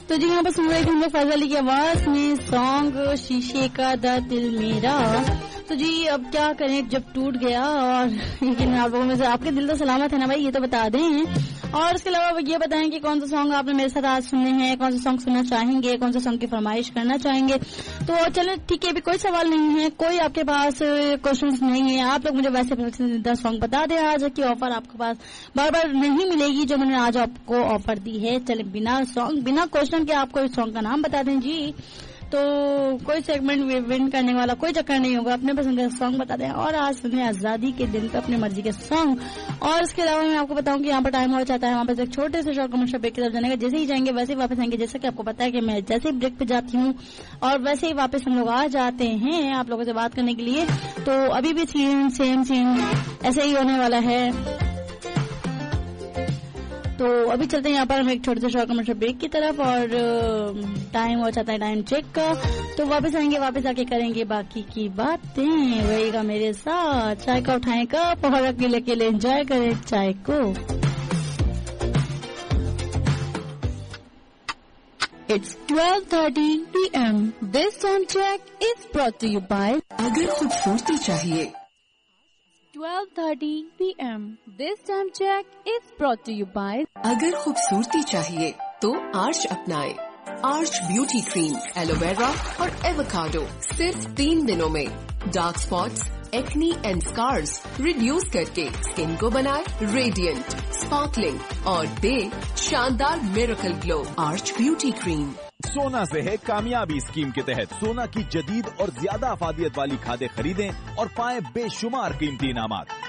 तो जी यहाँ पर सुन रहे थे हम लोग फैजल अली की आवाज में सॉन्ग शीशे का दिल मेरा। तो जी अब क्या करें जब टूट गया, और लेकिन आप लोगों में से आपके दिल तो सलामत है ना भाई, ये तो बता दें। और इसके अलावा ये बताएं कि कौन सा सॉन्ग आपने मेरे साथ आज सुनने हैं, कौन सा सॉन्ग सुनना चाहेंगे, कौन सा सॉन्ग की फरमाइश करना चाहेंगे। तो चले ठीक है, अभी कोई सवाल नहीं है, कोई आपके पास क्वेश्चंस नहीं है, आप लोग मुझे वैसे पसंदीदा सॉन्ग बता दें आज की ऑफर आपके पास बार बार नहीं मिलेगी जो मैंने आज आपको ऑफर दी है। चले बिना क्वेश्चन के आप कोई सॉन्ग का नाम बता दें जी, तो कोई सेगमेंट विन करने वाला कोई चक्कर नहीं होगा, अपने पसंद का सॉन्ग बता दें। और आज सुने आजादी के दिन पे अपनी मर्जी के सॉन्ग। और इसके अलावा मैं आपको बताऊं कि यहाँ पर टाइम हो जाता है, वहाँ पर एक छोटे से शॉर्ट कमर्शियल ब्रेक की तरफ जाने का, जैसे ही जाएंगे वैसे ही वापस आएंगे। जैसे कि आपको पता है कि मैं जैसे ही ब्रेक पे जाती हूँ और वैसे ही वापस हम लोग आ जाते हैं आप लोगों से बात करने के लिए। तो अभी भी सेम सीन ऐसे ही होने वाला है। तो अभी चलते हैं यहाँ पर हम एक छोटे से शॉर्ट कमर्शियल ब्रेक की तरफ, और टाइम हो जाता है टाइम चेक का। तो वापस आएंगे, वापस आके करेंगे बाकी की बातें। वहीगा मेरे साथ, चाय का उठाएं कप और अकेले अकेले एंजॉय करें चाय को। It's 12:30 PM. This sound check is brought to you by अगर खूबसूरती चाहिए 12:30 PM. This time check is brought to you by अगर खूबसूरती चाहिए तो आर्च अपनाए। आर्च ब्यूटी क्रीम, एलोवेरा और एवोकाडो सिर्फ 3 दिनों में dark spots, acne and scars reduce करके स्किन को बनाए रेडिएंट, स्पार्कलिंग और दे शानदार miracle glow. Arch beauty cream. सोना से है कामयाबी स्कीम के तहत सोना की जदीद और ज्यादा अफादियत वाली खादें खरीदें और पाएं बेशुमार कीमती इनामात।